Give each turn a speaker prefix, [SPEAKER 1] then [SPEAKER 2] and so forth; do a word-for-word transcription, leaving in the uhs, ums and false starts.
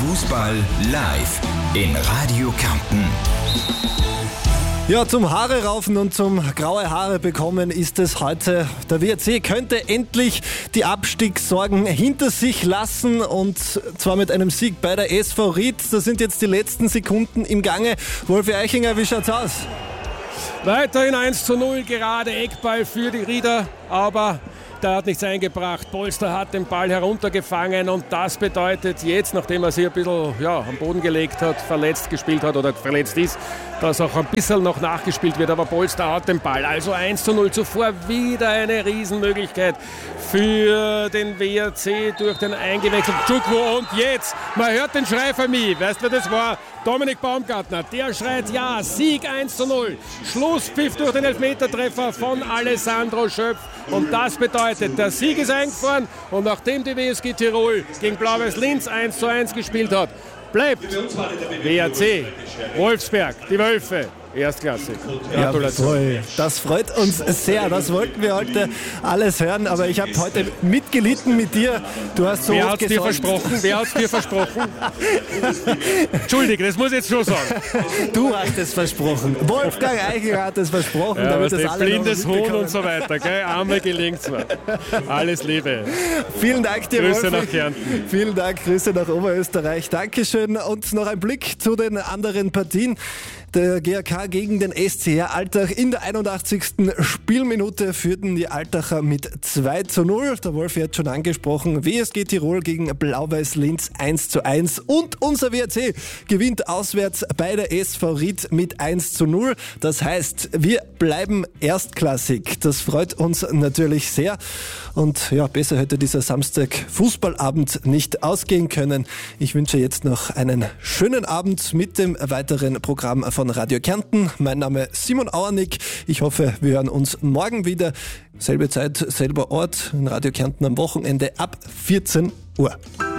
[SPEAKER 1] Fußball live in Radio Kärnten.
[SPEAKER 2] Ja, zum Haare raufen und zum graue Haare bekommen ist es heute. Der W R C könnte endlich die Abstiegssorgen hinter sich lassen und zwar mit einem Sieg bei der S V Ried. Da sind jetzt die letzten Sekunden im Gange. Wolfi Eichinger, wie schaut's aus?
[SPEAKER 3] Weiterhin eins zu null, gerade Eckball für die Rieder, aber der hat nichts eingebracht. Polster hat den Ball heruntergefangen und das bedeutet jetzt, nachdem er sich ein bisschen ja, am Boden gelegt hat, verletzt gespielt hat oder verletzt ist, dass auch ein bisschen noch nachgespielt wird, aber Polster hat den Ball. Also eins zu null, zuvor wieder eine Riesenmöglichkeit für den W R C durch den eingewechselten Chukwu und jetzt, man hört den Schrei von mir, weißt du, wer das war? Dominik Baumgartner, der schreit ja, Sieg eins zu null, Schlusspfiff durch den Elfmetertreffer von Alessandro Schöpf und das bedeutet, der Sieg ist eingefahren und nachdem die W S G Tirol gegen Blau-Weiß Linz eins zu eins gespielt hat, bleibt W R C, Wolfsberg, die Wölfe, erstklassig. Gratulation.
[SPEAKER 2] Ja, das freut uns sehr. Das wollten wir heute alles hören, aber ich habe heute mitgelitten mit dir. Du hast so
[SPEAKER 3] Wer
[SPEAKER 2] oft
[SPEAKER 3] hat es dir versprochen? Wer hat es dir versprochen? Entschuldige, das muss ich jetzt schon sagen.
[SPEAKER 2] Du hast es versprochen. Wolfgang Eichinger hat es versprochen,
[SPEAKER 3] ja,
[SPEAKER 2] damit
[SPEAKER 3] das
[SPEAKER 2] das alle
[SPEAKER 3] blindes Huhn und so weiter. Gell? Einmal gelingt's mir. Alles Liebe.
[SPEAKER 2] Vielen Dank dir,
[SPEAKER 3] Grüße
[SPEAKER 2] Wolfi.
[SPEAKER 3] nach Kärnten.
[SPEAKER 2] Vielen Dank, Grüße nach Oberösterreich. Dankeschön und noch ein Blick zu den anderen Partien. Der G A K gegen den S C R Altach. In der einundachtzigsten Spielminute führten die Altacher mit zwei zu null. Der Wolfi hat schon angesprochen. W S G Tirol gegen Blau-Weiß Linz eins zu eins. Und unser W R C gewinnt auswärts bei der S V Ried mit eins zu null. Das heißt, wir bleiben erstklassig. Das freut uns natürlich sehr. Und ja, besser hätte dieser Samstag Fußballabend nicht ausgehen können. Ich wünsche jetzt noch einen schönen Abend mit dem weiteren Programm von Radio Kärnten. Mein Name ist Simon Auernick. Ich hoffe, wir hören uns morgen wieder. Selbe Zeit, selber Ort in Radio Kärnten am Wochenende ab vierzehn Uhr.